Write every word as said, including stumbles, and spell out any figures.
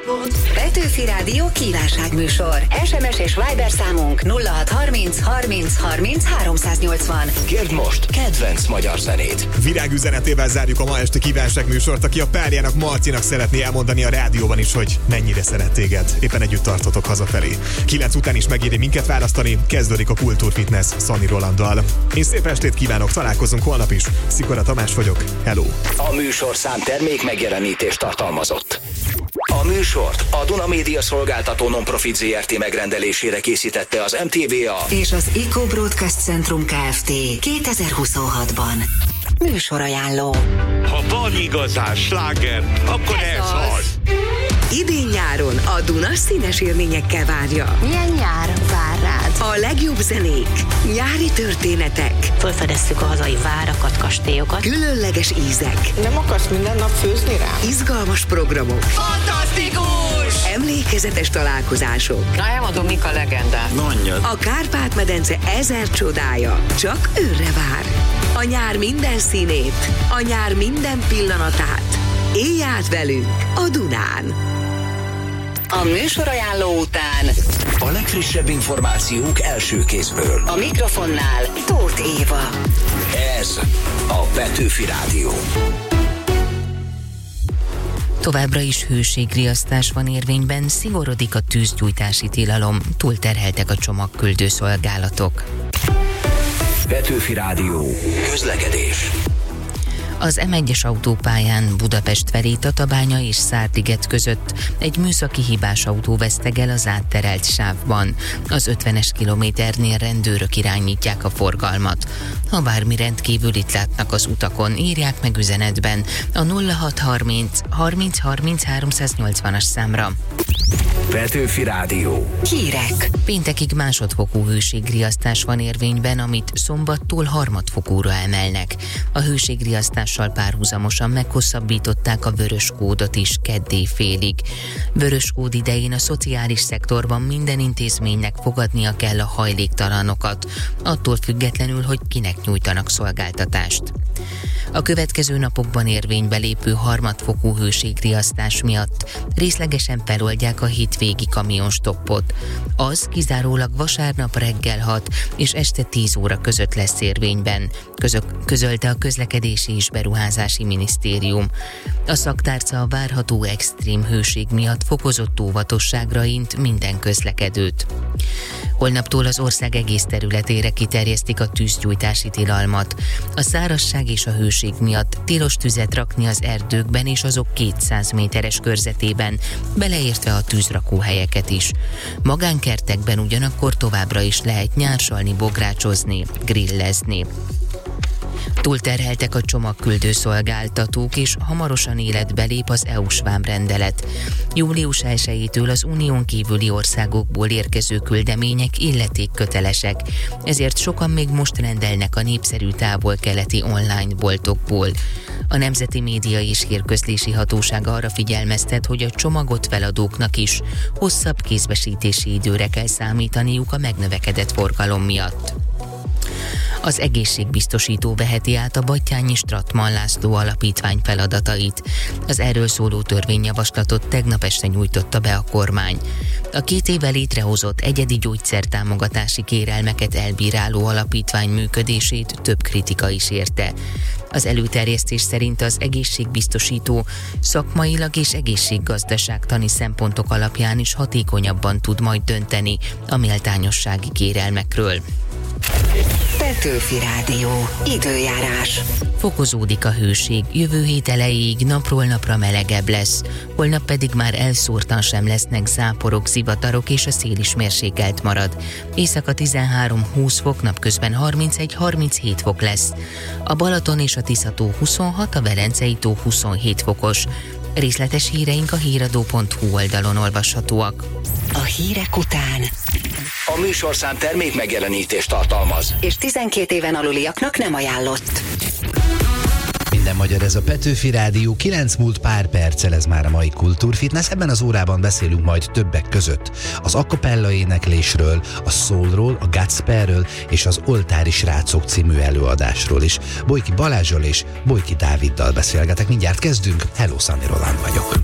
Petőfi Rádió kívánságműsor. es em es és Viber számunk nulla hat harminc harminc harminc háromszáznyolcvan. Kérd most kedvenc magyar zenét. Virágüzenetével zárjuk a ma este kívánságműsort, aki a párjának, Marcinak szeretné elmondani a rádióban is, hogy mennyire szeret téged. Éppen együtt tartotok hazafelé. Kilenc után is megéri minket választani, kezdődik a Kultúrfitness Szani Rolanddal. Én szép estét kívánok, találkozunk holnap is. Szikora Tamás vagyok, hello! A műsorszám termék megjelenítést tartalmazott. A műsort a Duna Média Szolgáltató Nonprofit zé er té megrendelésére készítette az em té vé á és az Eco Broadcast Centrum Kft. kétezer-huszonhatban. Műsorajánló. Ha van igazán sláger, akkor ez, ez az. az. Idén-nyáron a Duna színes élményekkel várja. Milyen nyár vár rád? A legjobb zenék, nyári történetek. Felfedeztük a hazai várakat, kastélyokat. Különleges ízek. Nem akarsz minden nap főzni rá? Izgalmas programok. Fantasztikus! Emlékezetes találkozások. Na, elmondom, mik a legendák. Mondjad. A Kárpát-medence ezer csodája csak őre vár. A nyár minden színét, a nyár minden pillanatát. Élj át velünk a Dunán! A műsorajánló után a legfrissebb információk első kézből. a mikrofonnál Tóth Éva. Ez a Petőfi Rádió. Továbbra is hőségriasztás van érvényben, szigorodik a tűzgyújtási tilalom, túlterheltek a csomagküldő szolgálatok. Petőfi Rádió. Közlekedés. Az em egyes autópályán Budapest felé Tatabánya és Szárliget között egy műszaki hibás autó vesztegel az átterelt sávban. Az ötvenes kilométernél rendőrök irányítják a forgalmat. Ha bármi rendkívülit látnak az utakon, írják meg üzenetben a nulla hat harminc harminc harminc háromszáznyolcvanas számra. Petőfi Rádió. Hírek. Péntekig másodfokú hőségriasztás van érvényben, amit szombattól harmadfokúra emelnek. A hőségriasztással párhuzamosan meghosszabbították a vörös kódot is keddé félig. Vörös kód idején a szociális szektorban minden intézménynek fogadnia kell a hajléktalanokat, attól függetlenül, hogy kinek nyújtanak szolgáltatást. A következő napokban érvénybe lépő harmadfokú hőségriasztás miatt részlegesen feloldják a hétvégi kamionstoppot. Az kizárólag vasárnap reggel hat és este tíz óra között lesz érvényben, közök, közölte a Közlekedési és Beruházási Minisztérium. A szaktárca a várható extrém hőség miatt fokozott óvatosságra int minden közlekedőt. Holnaptól az ország egész területére kiterjesztik a tűzgyújtási tilalmat. A szárazság és a hőség miatt tilos tüzet rakni az erdőkben és azok kétszáz méteres körzetében, beleértve a tűzrakóhelyeket is. Magánkertekben ugyanakkor továbbra is lehet nyársalni, bográcsozni, grillezni. Túlterheltek a csomagküldő szolgáltatók, és hamarosan életbe lép az é u-s vámrendelet. július elsejétől az unión kívüli országokból érkező küldemények illetékkötelesek, ezért sokan még most rendelnek a népszerű távol-keleti online boltokból. A Nemzeti Média és Hírközlési Hatóság arra figyelmeztet, hogy a csomagot feladóknak is hosszabb kézbesítési időre kell számítaniuk a megnövekedett forgalom miatt. Az egészségbiztosító veheti át a Batthyány Stratmann László Alapítvány feladatait. Az erről szóló törvényjavaslatot tegnap este nyújtotta be a kormány. A két éve létrehozott egyedi gyógyszertámogatási kérelmeket elbíráló alapítvány működését több kritika is érte. Az előterjesztés szerint az egészségbiztosító szakmailag és egészséggazdaságtani szempontok alapján is hatékonyabban tud majd dönteni a méltányossági kérelmekről. Petőfi Rádió. Időjárás. Fokozódik a hőség, jövő hét elejéig napról napra melegebb lesz, holnap pedig már elszórtan sem lesznek záporok, zivatarok, és a szél is mérsékelt marad. Éjszaka tizenhárom-húsz fok, napközben harmincegy-harminchét fok lesz. A Balaton és a Tisza-tó huszonhat, a Velencei-tó huszonhét fokos. Részletes híreink a híradó pont hu oldalon olvashatóak. A hírek után A műsorszám termék megjelenítést tartalmaz, és tizenkét éven aluliaknak nem ajánlott. Minden magyar, ez a Petőfi Rádió, kilenc múlt pár perccel, ez már a mai Kultúrfitness. Ebben az órában beszélünk majd többek között az a cappella éneklésről, a soulról, a gospelről és az Oltári Srácok című előadásról is. Bojki Balázsral és Bojki Dáviddal beszélgetek. Mindjárt kezdünk. Hello, Szani Roland vagyok.